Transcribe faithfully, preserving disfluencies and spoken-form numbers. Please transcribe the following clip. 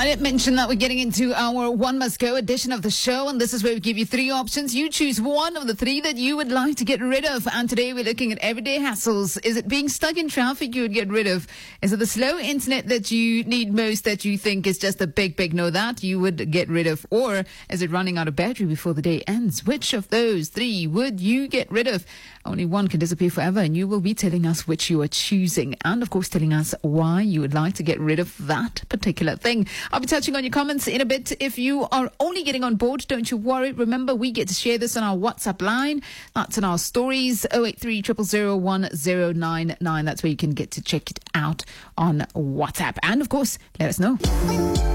did mention that we're getting into our One Must Go edition of the show, and this is where we give you three options. You choose one of the three that you would like to get rid of. And today we're looking at everyday hassles. Is it being stuck in traffic you would get rid of? Is it the slow internet that you need most that you think is just a big, big no that you would get rid of? Or is it running out of battery before the day ends? Which of those three would you get rid of? Only one can disappear forever, and you will be telling us which you are choosing. And, of course, telling us why you would like to get rid of that particular thing. I'll be touching on your comments in a bit. If you are only getting on board, don't you worry. Remember, we get to share this on our WhatsApp line. That's in our stories, oh eight three, zero zero zero, one zero nine nine. That's where you can get to check it out on WhatsApp. And, of course, let us know.